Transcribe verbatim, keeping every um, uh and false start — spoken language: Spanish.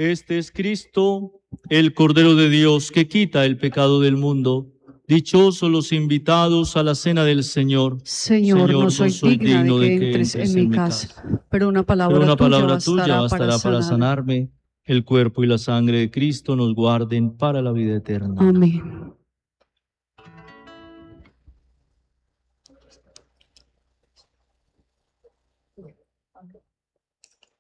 Este es Cristo, el Cordero de Dios, que quita el pecado del mundo. Dichosos los invitados a la cena del Señor. Señor, no soy digna de que entres en mi casa, pero una palabra Pero una tuya palabra tuya bastará para bastará para sanarme. sanarme. El cuerpo y la sangre de Cristo nos guarden para la vida eterna. Amén.